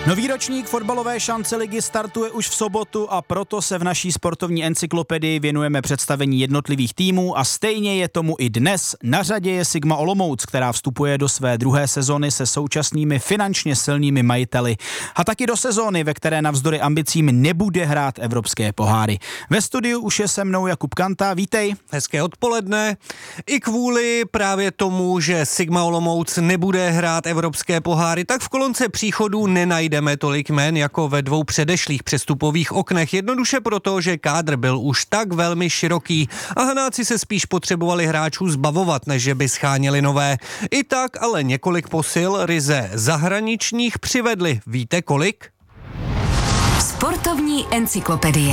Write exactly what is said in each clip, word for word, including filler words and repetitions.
Nový ročník fotbalové šance ligy startuje už v sobotu a proto se v naší sportovní encyklopedii věnujeme představení jednotlivých týmů a stejně je tomu i dnes. Na řadě je Sigma Olomouc, která vstupuje do své druhé sezony se současnými finančně silnými majiteli. A taky do sezóny, ve které navzdory ambicím nebude hrát evropské poháry. Ve studiu už je se mnou Jakub Kanta, vítej. Hezké odpoledne. I kvůli právě tomu, že Sigma Olomouc nebude hrát evropské poháry, tak v kolonce příchodů nenajdeme tolik jmen jako ve dvou předešlých přestupových oknech, jednoduše proto, že kádr byl už tak velmi široký a Hanáci se spíš potřebovali hráčů zbavovat, než že by scháněli nové. I tak ale několik posil ryze zahraničních přivedli. Víte kolik? Sportovní encyklopedie.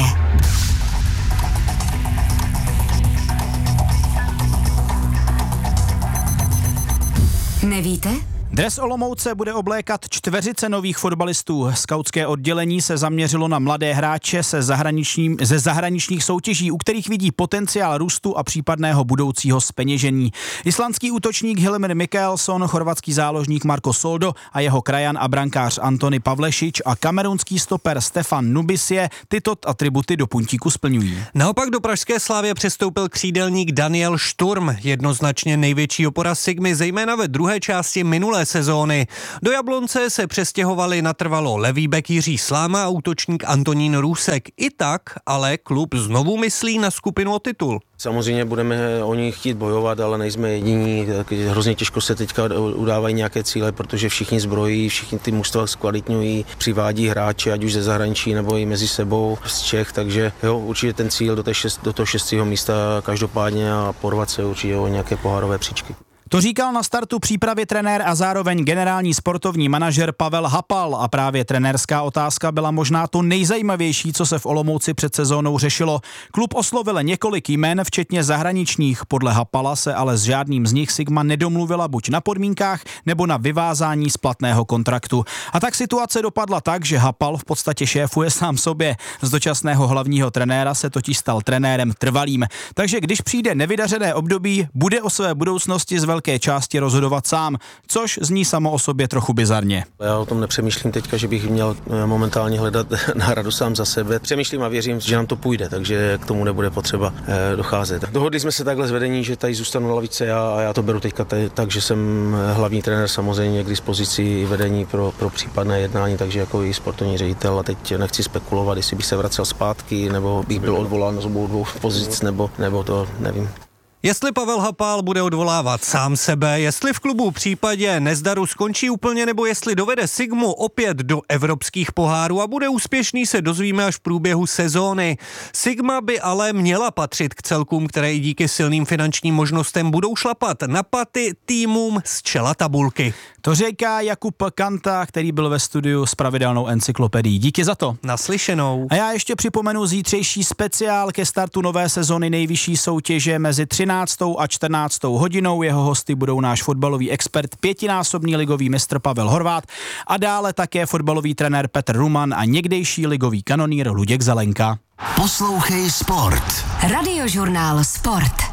Nevíte? Dres Olomouce bude oblékat čtveřice nových fotbalistů. Skautské oddělení se zaměřilo na mladé hráče se zahraničním, ze zahraničních soutěží, u kterých vidí potenciál růstu a případného budoucího zpeněžení. Islandský útočník Hilmir Mikkelson, chorvatský záložník Marko Soldo a jeho krajan a brankář Antony Pavlešič a kamerunský stoper Stefan Nubisie tyto atributy do puntíku splňují. Naopak do pražské Slavie přestoupil křídelník Daniel Šturm, jednoznačně největší opora Sigmy, zejména ve druhé části minulé sezóny. Do Jablonce se přestěhovali natrvalo levý bek Jiří Sláma a útočník Antonín Růsek. I tak ale klub znovu myslí na skupinu o titul. Samozřejmě budeme o ní chtít bojovat, ale nejsme jediní. Hrozně těžko se teďka udávají nějaké cíle, protože všichni zbrojí, všichni ty mužstva zkvalitňují, přivádí hráče, ať už ze zahraničí nebo i mezi sebou z Čech, takže jo, určitě ten cíl do, té šest, do toho šestého místa každopádně a porvat se určitě o nějaké pohárové příčky. To říkal na startu přípravy trenér a zároveň generální sportovní manažer Pavel Hapal a právě trenérská otázka byla možná to nejzajímavější, co se v Olomouci před sezónou řešilo. Klub oslovil několik jmen, včetně zahraničních. Podle Hapala se ale s žádným z nich Sigma nedomluvila buď na podmínkách nebo na vyvázání splatného kontraktu. A tak situace dopadla tak, že Hapal v podstatě šéfuje sám sobě. Z dočasného hlavního trenéra se totiž stal trenérem trvalým. Takže když přijde nevydařené období, bude o své budoucnosti z velké části rozhodovat sám, což zní samo o sobě trochu bizarně. Já o tom nepřemýšlím teďka, že bych měl momentálně hledat náhradu sám za sebe. Přemýšlím a věřím, že nám to půjde, takže k tomu nebude potřeba eh, docházet. Dohodli jsme se takhle s vedení, že tady zůstanu na lavice já a já to beru teďka tady, tak, že jsem hlavní trenér samozřejmě k dispozici vedení pro, pro případné jednání, takže jako i sportovní ředitel a teď nechci spekulovat, jestli bych se vracel zpátky, nebo bych byl odvolán z obou dvou pozic, nebo, nebo to nevím. Jestli Pavel Hapal bude odvolávat sám sebe, jestli v klubu v případě nezdaru skončí úplně, nebo jestli dovede Sigmu opět do evropských pohárů a bude úspěšný, se dozvíme až v průběhu sezóny. Sigma by ale měla patřit k celkům, které i díky silným finančním možnostem budou šlapat na paty týmům z čela tabulky. To říká Jakub Kanta, který byl ve studiu s pravidelnou encyklopedií. Díky za to. Naslyšenou. A já ještě připomenu zítřejší speciál ke startu nové sezony nejvyšší soutěže mezi třináctou a čtrnáctou hodinou. Jeho hosty budou náš fotbalový expert, pětinásobný ligový mistr Pavel Horvát a dále také fotbalový trenér Petr Ruman a někdejší ligový kanonýr Luděk Zelenka. Poslouchej Sport. Radiožurnál Sport.